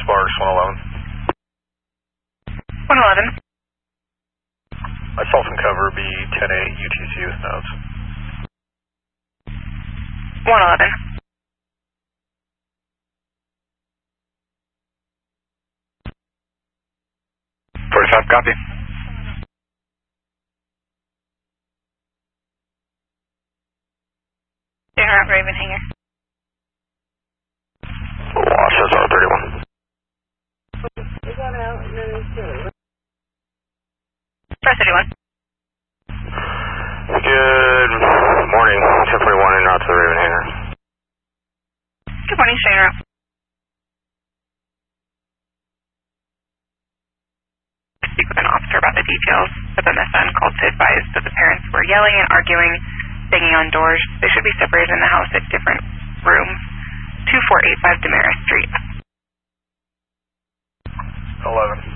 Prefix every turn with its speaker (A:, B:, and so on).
A: Sparks, 111.
B: 111.
A: Myself and cover be 10-8 UTC with notes.
B: 111.
A: 45, copy.
B: General Raven Hangar.
A: Lost SR31.
B: Press 31.
A: Good morning, 1041 and out to the Raven Hangar.
B: Good morning, General. Speak with an officer about the details of MSN called to advise that the parents were yelling and arguing, banging on doors. They should be separated in the house at different rooms. 2485 Damaris Street.
A: 11.